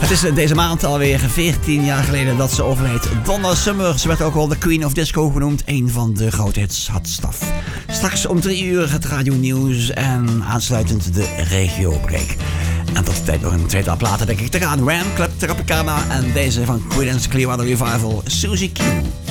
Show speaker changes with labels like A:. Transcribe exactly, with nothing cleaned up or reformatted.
A: Het is deze maand alweer veertien jaar geleden dat ze overleed. Donna Summer, ze werd ook wel de Queen of Disco genoemd. Een van de grote hits had Staf. Straks om drie uur het radio nieuws en aansluitend de regiobreak. En tot de tijd nog een tweetal platen denk ik te gaan. Ram Club Tropicana en deze van Creedence Clearwater Revival, Susie Q.